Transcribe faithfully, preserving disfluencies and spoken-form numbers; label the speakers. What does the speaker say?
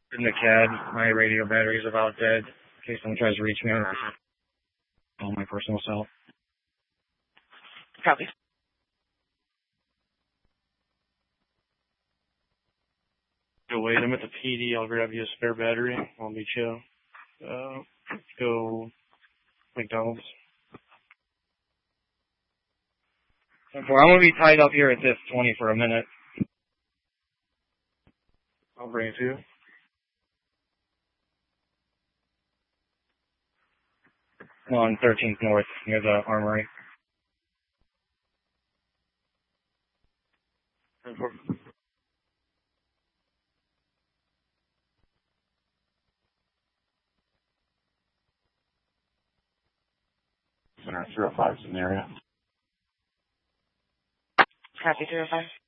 Speaker 1: In the C A D, my radio battery's about dead. In case someone tries to reach me on my personal cell.
Speaker 2: Copy.
Speaker 1: Go wait, I'm at the P D. I'll grab you a spare battery. I'll meet you. Uh, go McDonald's. I'm gonna be tied up here at this twenty for a minute. I'll bring it to you. On thirteenth North, near the Armory. Center three oh five is in the area.
Speaker 2: Copy, three oh five.